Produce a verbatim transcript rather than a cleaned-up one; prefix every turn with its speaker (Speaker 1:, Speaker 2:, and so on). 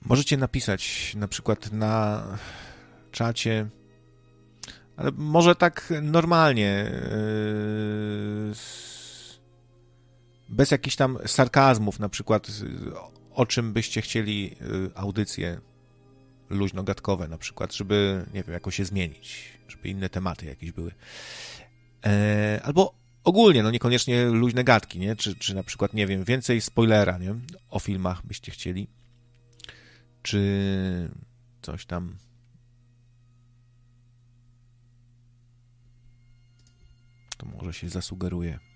Speaker 1: Możecie napisać na przykład na czacie, ale może tak normalnie, yy, bez jakichś tam sarkazmów, na przykład o czym byście chcieli audycje luźno-gadkowe na przykład, żeby, nie wiem, jakoś się zmienić, żeby inne tematy jakieś były. E, albo ogólnie, no niekoniecznie luźne gadki, nie? Czy, czy na przykład, nie wiem, więcej spoilera, nie? O filmach byście chcieli. Czy coś tam. To może się zasugeruje.